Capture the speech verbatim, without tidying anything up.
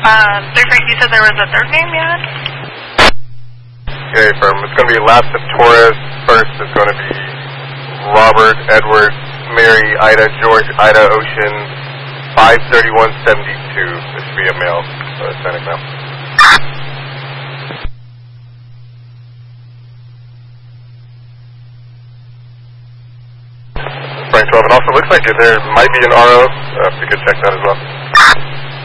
Um, three Frank, you said there was a third name you had? Okay, firm. It's going to be last of Torres. First is going to be Robert, Edward, Mary, Ida, George, Ida, Ocean, five thirty-one seventy-two. This should be a male. So it's sending now. Frank twelve, and also looks like there might be an R O, uh, if you could check that as well.